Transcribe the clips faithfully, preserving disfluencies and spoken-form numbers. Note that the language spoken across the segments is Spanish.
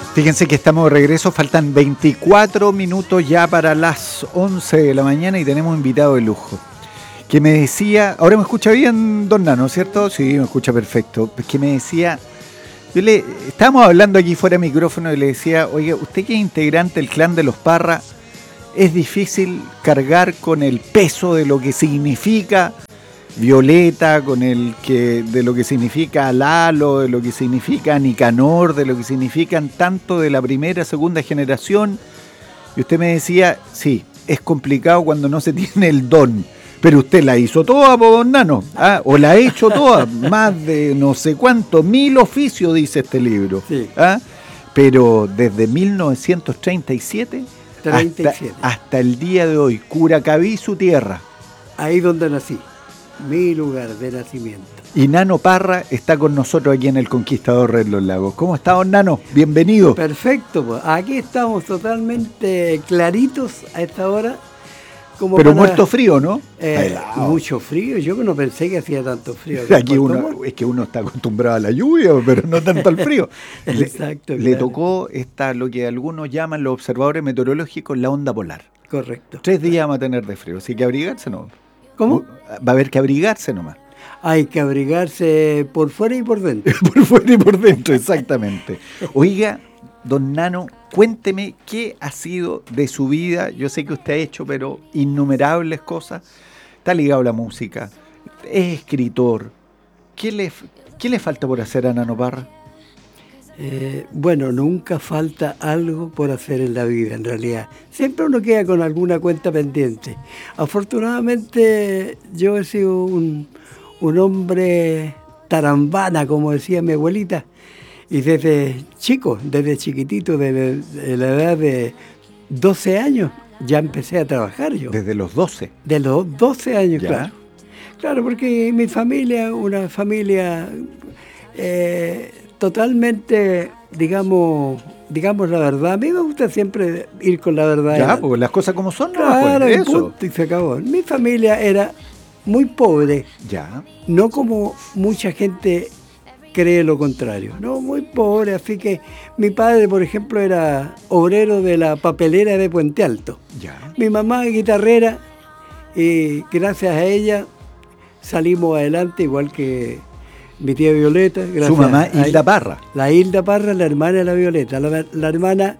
Fíjense que estamos de regreso, faltan veinticuatro minutos ya para las once de la mañana y tenemos invitado de lujo. Que me decía, ahora me escucha bien don Nano, ¿cierto? Sí, me escucha perfecto. Que me decía, yo le, estábamos hablando aquí fuera de micrófono y le decía, oiga, usted que es integrante del clan de los Parra, es difícil cargar con el peso de lo que significa Violeta, con el que de lo que significa Lalo, de lo que significa Nicanor, de lo que significan tanto de la primera, segunda generación. Y usted me decía, sí, es complicado cuando no se tiene el don, pero usted la hizo toda, po, don Nano, ¿ah? O la ha hecho toda, más de no sé cuánto, mil oficios dice este libro, sí. ¿Ah? Pero desde mil novecientos treinta y siete, treinta y siete. Hasta, hasta el día de hoy, Curacaví, su tierra. Ahí donde nací. Mi lugar de nacimiento. Y Nano Parra está con nosotros aquí en El Conquistador de los Lagos. ¿Cómo está, don Nano? Bienvenido. Perfecto, pues. Aquí estamos totalmente claritos a esta hora. Como Pero para, muerto frío, ¿no? Eh, mucho frío. Yo no pensé que hacía tanto frío. Aquí uno, es que uno está acostumbrado a la lluvia, pero no tanto al frío. Exacto. Le, claro. le tocó esta, lo que algunos llaman los observadores meteorológicos, la onda polar. Correcto. Tres días vamos a tener de frío, así que abrigarse no. ¿Cómo? Va a haber que abrigarse nomás. Hay que abrigarse por fuera y por dentro. Por fuera y por dentro, exactamente. Oiga, don Nano, cuénteme qué ha sido de su vida. Yo sé que usted ha hecho, pero innumerables cosas. Está ligado a la música, es escritor. ¿Qué le, qué le falta por hacer a Nano Parra? Eh, bueno, nunca falta algo por hacer en la vida, en realidad. Siempre uno queda con alguna cuenta pendiente. Afortunadamente, yo he sido un, un hombre tarambana, como decía mi abuelita, y desde chico, desde chiquitito, desde, desde la edad de doce años, ya empecé a trabajar yo. ¿Desde los doce? De los doce años, ¿Ya? claro. Claro, porque mi familia, una familia... Eh, totalmente, digamos, digamos la verdad. A mí me gusta siempre ir con la verdad. Ya, porque las cosas como son, no, claro, pues, y eso. punto, y se acabó. Mi familia era muy pobre, Ya. no como mucha gente cree lo contrario, no, muy pobre, así que mi padre, por ejemplo, era obrero de la papelera de Puente Alto. Ya. Mi mamá guitarrera, y gracias a ella salimos adelante, igual que mi tía Violeta. Su mamá, Hilda Parra. La Hilda Parra, la hermana de la Violeta, la, la hermana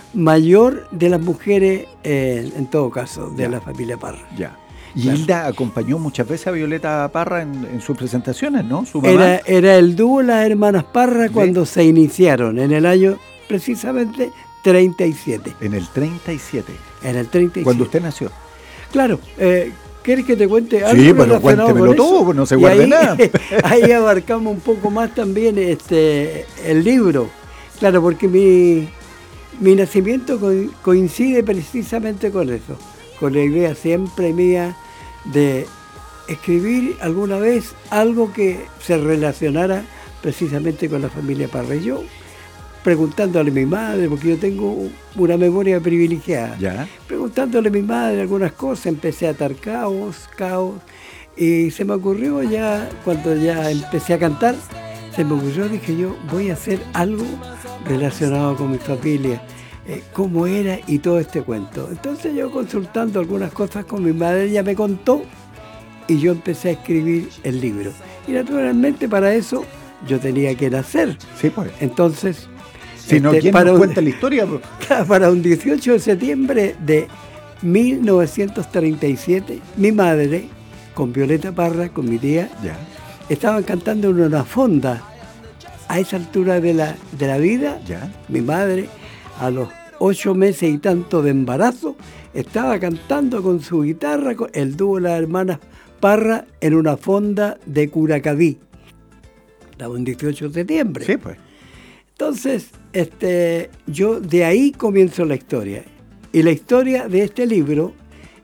mayor de las mujeres, eh, en todo caso, de ya. La familia Parra. Ya. Y claro. Hilda acompañó muchas veces a Violeta Parra en, en sus presentaciones, ¿no? Su mamá. Era, era el dúo Las Hermanas Parra cuando ¿Ve? se iniciaron, en el año precisamente treinta y siete. En el treinta y siete. En el treinta y siete. Cuando usted nació. Claro. Eh, ¿Quieres que te cuente algo? Sí, pero cuéntemelo todo, pues no se guarde ahí, nada. Ahí abarcamos un poco más también este el libro. Claro, porque mi, mi nacimiento coincide precisamente con eso, con la idea siempre mía de escribir alguna vez algo que se relacionara precisamente con la familia Parra. Y yo, preguntándole a mi madre, porque yo tengo una memoria privilegiada, ¿Ya? preguntándole a mi madre algunas cosas, empecé a atar caos, caos, y se me ocurrió ya, cuando ya empecé a cantar, se me ocurrió, dije yo, voy a hacer algo relacionado con mi familia, eh, cómo era y todo este cuento. Entonces yo, consultando algunas cosas con mi madre, ella me contó, y yo empecé a escribir el libro. Y naturalmente para eso yo tenía que nacer. Sí, pues. Entonces... Si no, ¿quién nos cuenta la historia? Para un dieciocho de septiembre de mil novecientos treinta y siete, mi madre, con Violeta Parra, con mi tía, ya. estaban cantando en una fonda. A esa altura de la, de la vida, ya. Mi madre, a los ocho meses y tanto de embarazo, estaba cantando con su guitarra, con el dúo de las hermanas Parra, en una fonda de Curacaví. Estaba un dieciocho de septiembre. Sí, pues. Entonces, este, yo de ahí comienzo la historia. Y la historia de este libro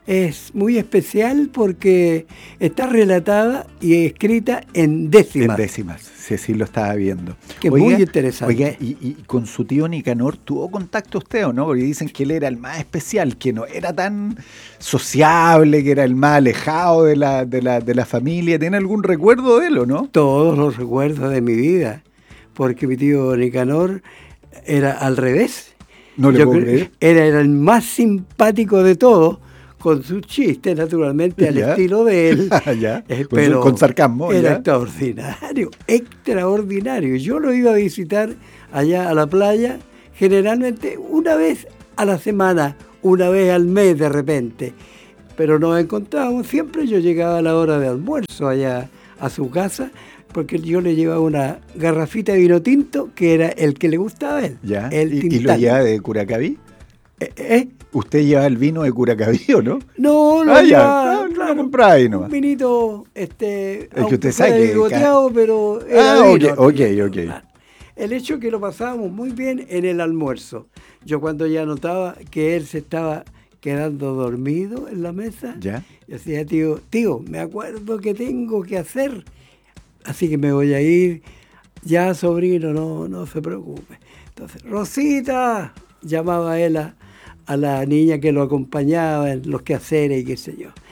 es muy especial porque está relatada y escrita en décimas. En décimas, sí, sí lo estaba viendo. Que es muy interesante. Oiga, y, y con su tío Nicanor, ¿tuvo contacto usted o no? Porque dicen que él era el más especial, que no era tan sociable, que era el más alejado de la, de la, de la familia. ¿Tiene algún recuerdo de él o no? Todos los recuerdos de mi vida. Porque mi tío Nicanor era al revés. No le Yo puedo cre- creer. Era, era el más simpático de todos, con sus chistes, naturalmente, al Ya. estilo de él. Ya, Eh, con, pero con sarcasmo. era ya. extraordinario, extraordinario. Yo lo iba a visitar allá a la playa, generalmente una vez a la semana, una vez al mes de repente. Pero nos encontrábamos, siempre yo llegaba a la hora de almuerzo allá a su casa, porque yo le llevaba una garrafita de vino tinto, que era el que le gustaba a él, Ya. el ¿Y, y lo Tintán. lleva de Curacaví? Eh, ¿eh? ¿Usted lleva el vino de Curacaví o no? No, lo Ah, ya. llevaba, Ah, lo claro, compraba ahí nomás. un vinito, este, Es que aunque usted fuera sabe que bigoteado, pero era Ah, vino. ok, ok, ok. Claro. El hecho es que lo pasábamos muy bien en el almuerzo. Yo cuando ya notaba que él se estaba quedando dormido en la mesa, ¿Ya? yo decía, tío, tío, me acuerdo que tengo que hacer, así que me voy a ir. Ya, sobrino, no, no se preocupe. Entonces, Rosita, llamaba él a, a la niña que lo acompañaba en los quehaceres y qué sé yo.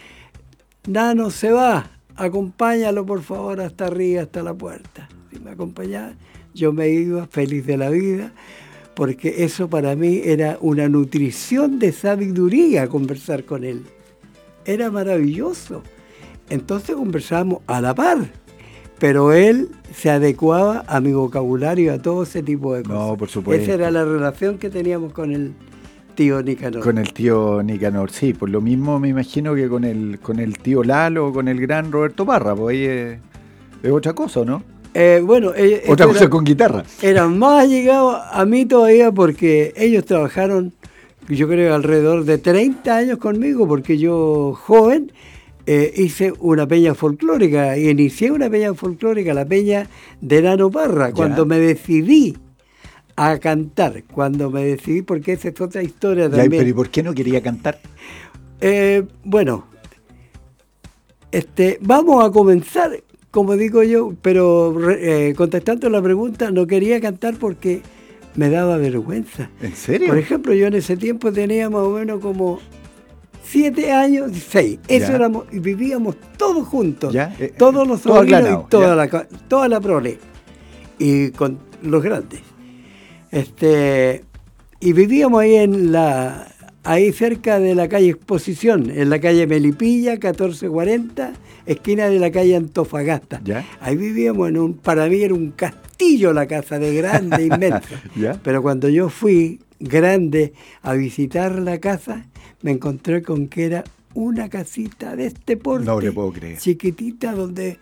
Nano se va, acompáñalo por favor hasta arriba, hasta la puerta. Si me acompañaba, yo me iba feliz de la vida, porque eso para mí era una nutrición de sabiduría conversar con él. Era maravilloso. Entonces conversábamos a la par, pero él se adecuaba a mi vocabulario, a todo ese tipo de cosas. No, por supuesto. Esa era la relación que teníamos con el tío Nicanor. Con el tío Nicanor, sí, por lo mismo me imagino que con el con el tío Lalo o con el gran Roberto Parra, pues ahí es, es otra cosa, ¿no? Eh, bueno, eh, Otra esto cosa era- con guitarra. eran más allegados a mí todavía porque ellos trabajaron, yo creo, alrededor de treinta años conmigo, porque yo, joven, eh, hice una peña folclórica y inicié una peña folclórica, la peña de Nano Parra, Ya. cuando me decidí a cantar, cuando me decidí, porque esa es otra historia Ya, también. pero ¿y por qué no quería cantar? Eh, bueno, este, vamos a comenzar, como digo yo, pero re- eh, contestando la pregunta, no quería cantar porque me daba vergüenza. ¿En serio? Por ejemplo, yo en ese tiempo tenía más o menos como siete años, seis. Eso Ya. éramos, y vivíamos todos juntos, Ya, eh, todos los todo sobrinos aclanado, y toda ya. la, ca- toda la prole, y con los grandes. Este, y vivíamos ahí en la, ahí cerca de la calle Exposición, en la calle Melipilla, catorce cuarenta, esquina de la calle Antofagasta. Ya. Ahí vivíamos en un, para mí era un castillo la casa, de grande, inmensa. Ya. Pero cuando yo fui grande a visitar la casa, me encontré con que era una casita de este porte. No le puedo creer. Chiquitita, donde...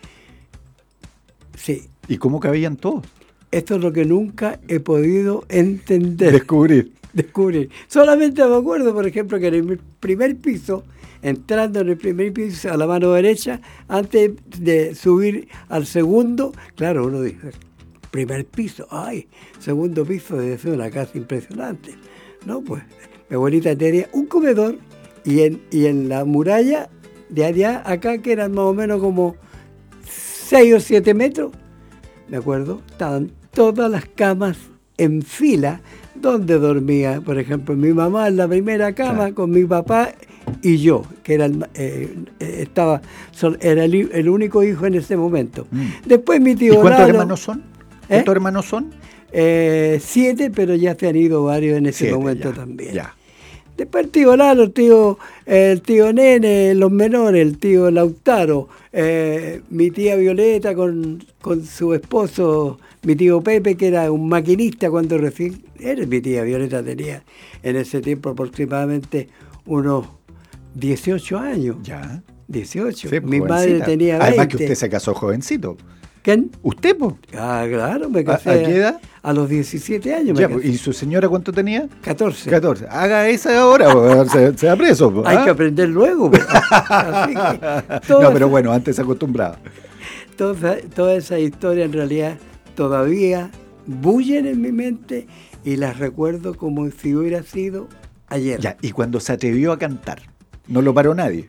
Sí, ¿Y cómo cabían todos? esto es lo que nunca he podido entender. Descubrir. Descubrir. Solamente me acuerdo, por ejemplo, que en el primer piso, entrando en el primer piso a la mano derecha, antes de subir al segundo, claro, uno dice, primer piso, ay, segundo piso debe ser una casa impresionante. No, pues, mi abuelita tenía un comedor y en, y en la muralla de allá acá, que eran más o menos como seis o siete metros, me acuerdo, estaban todas las camas en fila donde dormía, por ejemplo, mi mamá en la primera cama, Claro. con mi papá y yo, que era el, eh, eh, estaba, sol- era el, hi- el único hijo en ese momento. Mm. Después mi ¿Y tío cuántos Lalo, hermanos son? ¿Cuántos hermanos son? eh, siete, pero ya se han ido varios en ese Siete, momento ya, también. Ya. Después el tío Lalo, el tío, el tío Nene, los menores, el tío Lautaro, eh, mi tía Violeta con, con su esposo, mi tío Pepe, que era un maquinista cuando recién, era mi tía Violeta, tenía en ese tiempo aproximadamente unos dieciocho años. Ya. dieciocho. Sí, pues, mi madre jovencita. tenía veinte. Además que usted se casó jovencito. ¿Quién? ¿Usted, pues? Ah, claro, me ¿A, casé a qué edad? a los diecisiete años. Ya, me pues, casé. ¿y su señora cuánto tenía? catorce. catorce. Haga esa ahora, pues, se, se va preso. pues, Hay ¿ah? que aprender luego. pues. Así que toda No, pero esa- bueno, antes se acostumbraba. Toda, toda esa historia en realidad todavía bullen en mi mente y las recuerdo como si hubiera sido ayer. Ya, y cuando se atrevió a cantar, no lo paró nadie.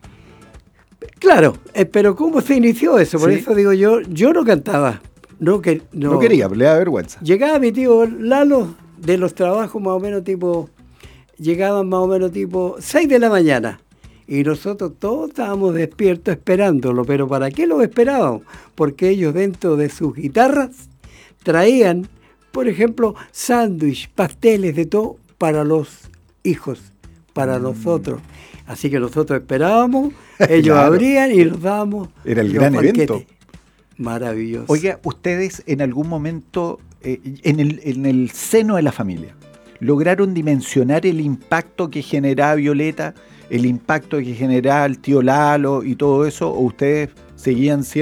Claro, eh, pero ¿cómo se inició eso? Por Sí. eso digo yo, yo no cantaba. No, que, no. No, quería, le da vergüenza. Llegaba mi tío Lalo de los trabajos más o menos tipo, llegaban más o menos tipo seis de la mañana. Y nosotros todos estábamos despiertos esperándolo. Pero ¿para qué lo esperábamos? Porque ellos dentro de sus guitarras traían por ejemplo, sándwich, pasteles, de todo para los hijos, para mm. nosotros. Así que nosotros esperábamos, ellos claro. abrían y nos dábamos. Era el gran banquetes. Evento. Maravilloso. Oiga, ustedes en algún momento, eh, en, el, en el seno de la familia, ¿lograron dimensionar el impacto que generaba Violeta, el impacto que generaba el tío Lalo y todo eso? ¿O ustedes seguían siendo